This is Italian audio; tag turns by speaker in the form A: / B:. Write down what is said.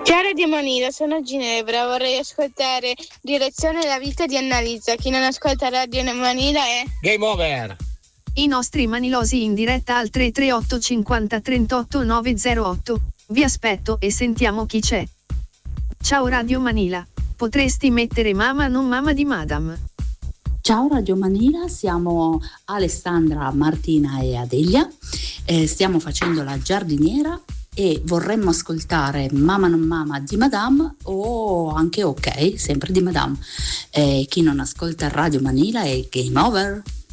A: Ciao di Manila, sono Ginevra, vorrei ascoltare Direzione della vita di Annalisa. Chi non ascolta Radio Manila è
B: Game Over.
C: I nostri manilosi in diretta al 338 50 38 908. Vi aspetto e sentiamo chi c'è. Ciao Radio Manila, potresti mettere Mama non Mama di Madame.
D: Ciao Radio Manila, siamo Alessandra, Martina e Adelia, stiamo facendo la giardiniera e vorremmo ascoltare Mama non Mama di Madame o anche Ok, sempre di Madame. Chi non ascolta Radio Manila è Game Over.